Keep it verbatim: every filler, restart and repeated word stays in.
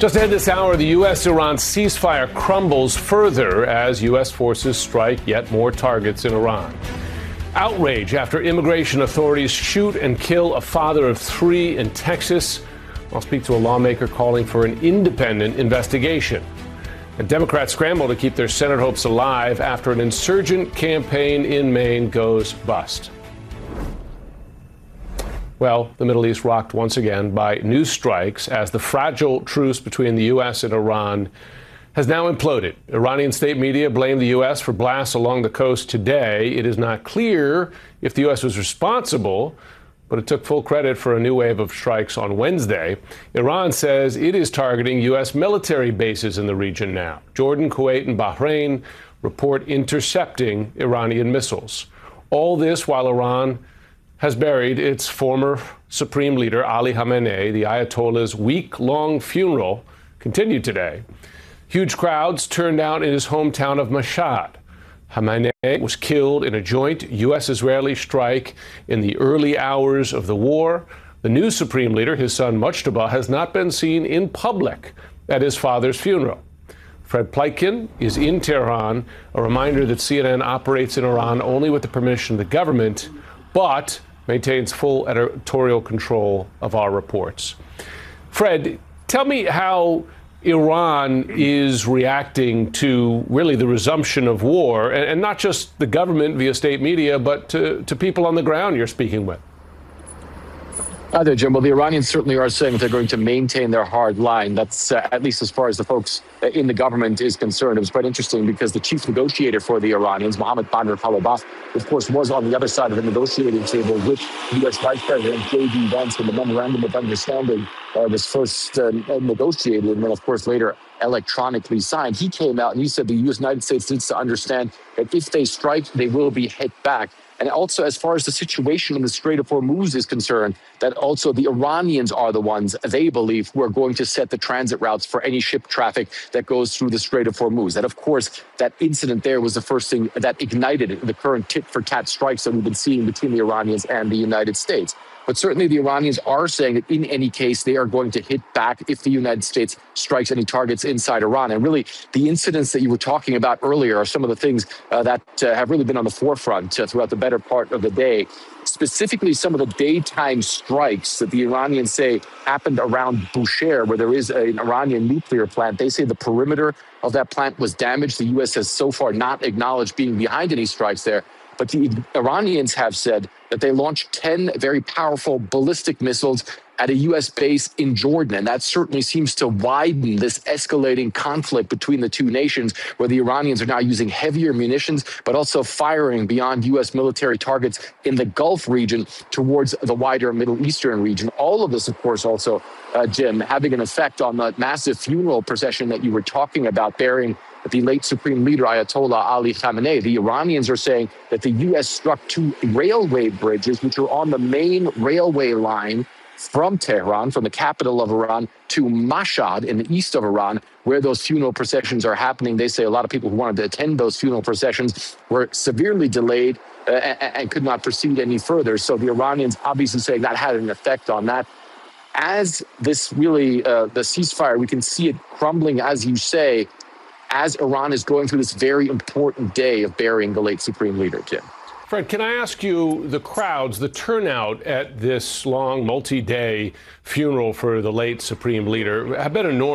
Just ahead this hour, the U S Iran ceasefire crumbles further as U S forces strike yet more targets in Iran. Outrage after immigration authorities shoot and kill a father of three in Texas. I'll speak to a lawmaker calling for an independent investigation. And Democrats scramble to keep their Senate hopes alive after an insurgent campaign in Maine goes bust. Well, the Middle East rocked once again by new strikes as the fragile truce between the U S and Iran has now imploded. Iranian state media blame the U S for blasts along the coast today. It is not clear if the U S was responsible, but it took full credit for a new wave of strikes on Wednesday. Iran says it is targeting U S military bases in the region now. Jordan, Kuwait, and Bahrain report intercepting Iranian missiles. All this while Iran has buried its former supreme leader, Ali Khamenei. The Ayatollah's week-long funeral continued today. Huge crowds turned out in his hometown of Mashhad. Khamenei was killed in a joint U S-Israeli strike in the early hours of the war. The new supreme leader, his son Mujtaba, has not been seen in public at his father's funeral. Fred Pleitgen is in Tehran. A reminder that C N N operates in Iran only with the permission of the government, but maintains full editorial control of our reports. Fred, tell me how Iran is reacting to really the resumption of war, and, and not just the government via state media, but to, to people on the ground you're speaking with. Hi there, Jim. Well, the Iranians certainly are saying that they're going to maintain their hard line. That's uh, at least as far as the folks in the government is concerned. It was quite interesting because the chief negotiator for the Iranians, Mohammad Bandar Khalibaf, of course, was on the other side of the negotiating table with U S Vice President J D Vance when the memorandum of understanding uh, was first uh, negotiated and then, of course, later electronically signed. He came out and he said the United States needs to understand that if they strike, they will be hit back. And also, as far as the situation in the Strait of Hormuz is concerned, that also the Iranians are the ones, they believe, who are going to set the transit routes for any ship traffic that goes through the Strait of Hormuz. That, of course, that incident there was the first thing that ignited the current tit-for-tat strikes that we've been seeing between the Iranians and the United States. But certainly the Iranians are saying that in any case, they are going to hit back if the United States strikes any targets inside Iran. And really, the incidents that you were talking about earlier are some of the things uh, that uh, have really been on the forefront uh, throughout the better part of the day. Specifically, some of the daytime strikes that the Iranians say happened around Bushehr, where there is an Iranian nuclear plant. They say the perimeter of that plant was damaged. The U S has so far not acknowledged being behind any strikes there. But the Iranians have said that they launched ten very powerful ballistic missiles at a U S base in Jordan. And that certainly seems to widen this escalating conflict between the two nations, where the Iranians are now using heavier munitions, but also firing beyond U S military targets in the Gulf region towards the wider Middle Eastern region. All of this, of course, also, uh, Jim, having an effect on the massive funeral procession that you were talking about, bearing the late Supreme Leader Ayatollah Ali Khamenei. The Iranians are saying that the U S struck two railway bridges, which are on the main railway line from Tehran, from the capital of Iran, to Mashhad in the east of Iran, where those funeral processions are happening. They say a lot of people who wanted to attend those funeral processions were severely delayed uh, and, and could not proceed any further. So the Iranians obviously saying that had an effect on that. As this really, uh, the ceasefire, we can see it crumbling, as you say, as Iran is going through this very important day of burying the late Supreme Leader, Tim. Fred, can I ask you, the crowds, the turnout at this long multi-day funeral for the late Supreme Leader have been enormous.